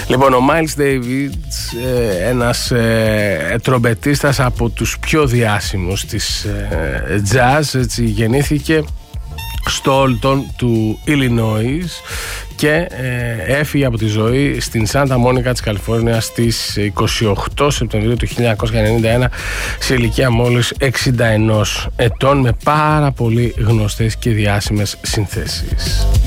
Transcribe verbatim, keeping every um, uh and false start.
Λοιπόν, ο Miles Davis, ένας ε, τρομπετίστας από τους πιο διάσημους της ε, jazz, έτσι, γεννήθηκε στο Όλτον του Illinois και ε, έφυγε από τη ζωή στην Σάντα Μόνικα της Καλιφόρνιας στις είκοσι οκτώ Σεπτεμβρίου του χίλια εννιακόσια ενενήντα ένα σε ηλικία μόλις εξήντα ένα ετών, με πάρα πολύ γνωστές και διάσημες συνθέσεις.